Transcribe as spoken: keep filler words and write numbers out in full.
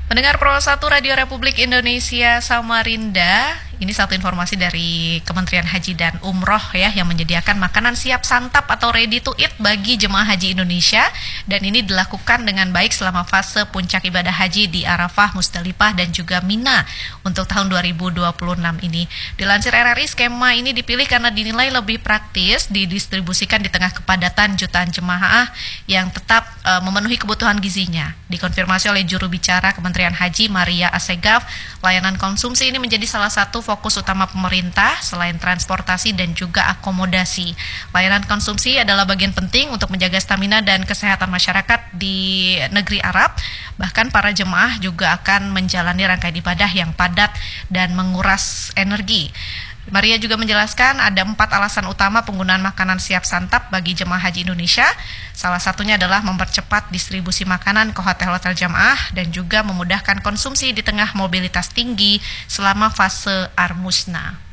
Pendengar Pro satu Radio Republik Indonesia Samarinda, ini satu informasi dari Kementerian Haji dan Umroh ya, yang menyediakan makanan siap santap atau ready to eat bagi jemaah haji Indonesia, dan ini dilakukan dengan baik selama fase puncak ibadah haji di Arafah, Musdalifah dan juga Mina untuk tahun dua ribu dua puluh enam ini. Dilansir R R I, skema ini dipilih karena dinilai lebih praktis didistribusikan di tengah kepadatan jutaan jemaah yang tetap uh, memenuhi kebutuhan gizinya. Dikonfirmasi oleh juru bicara Kementerian Haji Maria Assegaf, layanan konsumsi ini menjadi salah satu fokus utama pemerintah selain transportasi dan juga akomodasi. Layanan konsumsi adalah bagian penting untuk menjaga stamina dan kesehatan masyarakat di negeri Arab. Bahkan para jemaah juga akan menjalani rangkaian ibadah yang padat dan menguras energi. Maria juga menjelaskan ada empat alasan utama penggunaan makanan siap santap bagi jemaah haji Indonesia. Salah satunya adalah mempercepat distribusi makanan ke hotel-hotel jemaah dan juga memudahkan konsumsi di tengah mobilitas tinggi selama fase Armusna.